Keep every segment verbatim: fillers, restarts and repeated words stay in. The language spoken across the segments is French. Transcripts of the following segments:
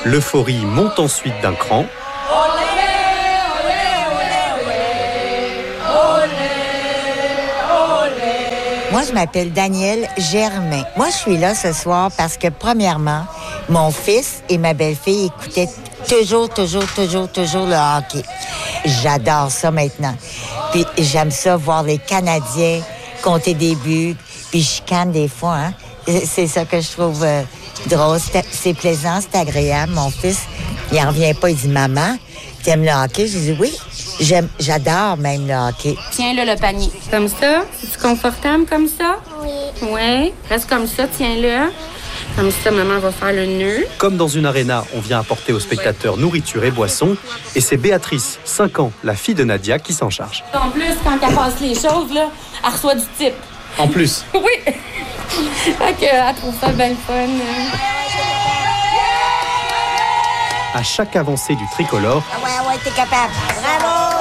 L'euphorie monte ensuite d'un cran. Moi, je m'appelle Danielle Germain. Moi, je suis là ce soir parce que, premièrement, mon fils et ma belle-fille écoutaient toujours, toujours, toujours, toujours le hockey. J'adore ça maintenant. Puis j'aime ça voir les Canadiens compter des buts, puis je chicane des fois, hein. C'est ça que je trouve euh, drôle. C'est, c'est plaisant, c'est agréable. Mon fils, il en revient pas, il dit « Maman, t'aimes le hockey? » Je dis « Oui, j'aime, j'adore même le hockey. » Tiens là le panier. Comme ça? C'est-tu confortable comme ça? Oui. Oui. Reste comme ça, tiens-le. Comme ça, maman va faire le nœud. Comme dans une aréna, on vient apporter aux spectateurs nourriture et boissons. Et c'est Béatrice, cinq ans, la fille de Nadia, qui s'en charge. En plus, quand elle passe les choses, là, elle reçoit du type. En plus? Oui. Fait qu'elle trouve ça bien fun. À chaque avancée du tricolore... Ah ouais, ouais, t'es capable. Bravo,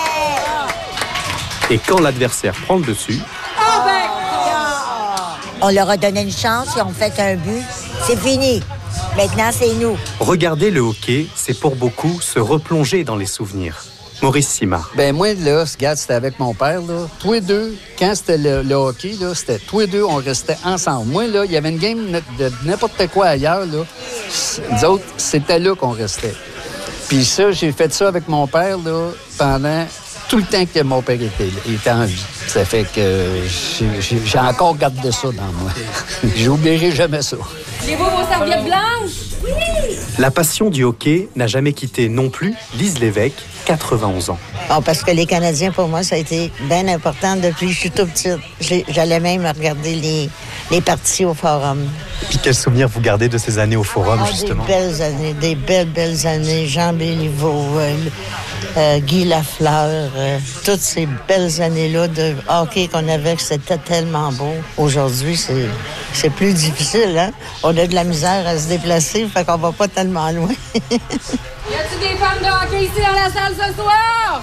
yeah! Et quand l'adversaire prend le dessus... Oh ben! On leur a donné une chance, ils ont fait un but. C'est fini. Maintenant, c'est nous. Regarder le hockey, c'est pour beaucoup se replonger dans les souvenirs. Maurice Simard. Ben moi, là, regarde, c'était avec mon père, là. Tous les deux, quand c'était le, le hockey, là, c'était tous les deux, on restait ensemble. Moi, là, il y avait une game de n'importe quoi ailleurs, là. Nous autres, c'était là qu'on restait. Puis ça, j'ai fait ça avec mon père, là, pendant tout le temps que mon père était, était en vie. Ça fait que j'ai, j'ai, j'ai encore gardé ça dans moi. J'oublierai jamais ça. Voulez-vous vos serviettes blanches? Oui! La passion du hockey n'a jamais quitté non plus Lise Lévesque, quatre-vingt-onze ans. Oh, parce que les Canadiens, pour moi, ça a été bien important depuis que je suis tout petite. J'ai, j'allais même regarder les, les parties au Forum. Et puis quels souvenirs vous gardez de ces années au Forum, oh, justement? Des belles années, des belles, belles années. Jean Béliveau, euh, euh, Guy Lafleur, euh, toutes ces belles années-là de hockey qu'on avait, que c'était tellement beau. Aujourd'hui, c'est, c'est plus difficile, hein? On a de la misère à se déplacer, fait qu'on va pas tellement loin. Y a-t-il des fans de hockey ici dans la salle ce soir?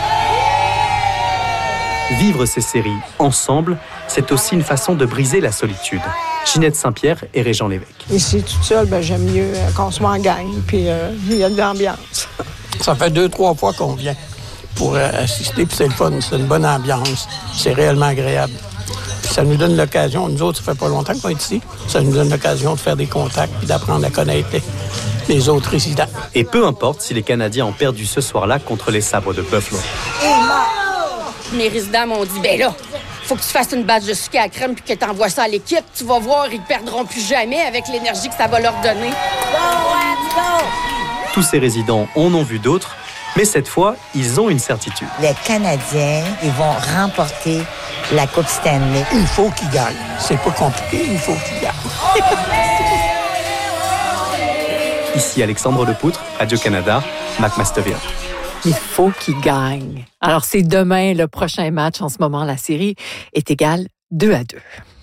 Vivre ces séries ensemble, c'est aussi une façon de briser la solitude. Ginette Saint-Pierre et Régent Lévesque. Ici, toute seule, ben, j'aime mieux euh, qu'on soit en gang, puis euh, il y a de l'ambiance. Ça fait deux, trois fois qu'on vient pour euh, assister, puis c'est le fun, c'est une bonne ambiance, c'est réellement agréable. Puis ça nous donne l'occasion, nous autres, ça fait pas longtemps qu'on est ici, ça nous donne l'occasion de faire des contacts puis d'apprendre à connaître les, les autres résidents. Et peu importe si les Canadiens ont perdu ce soir-là contre les Sabres de Buffalo. Mes résidents m'ont dit, ben là, faut que tu fasses une batch de sucre à la crème puis que tu envoies ça à l'équipe. Tu vas voir, ils ne perdront plus jamais avec l'énergie que ça va leur donner. Tous ces résidents en ont vu d'autres, mais cette fois, ils ont une certitude. Les Canadiens, ils vont remporter la Coupe Stanley. Il faut qu'ils gagnent. C'est pas compliqué, il faut qu'ils gagnent. Ici Alexandre Lepoutre, Radio-Canada, McMasterville. Il faut qu'il gagne. Alors, c'est demain le prochain match. En ce moment, la série est égale deux à deux.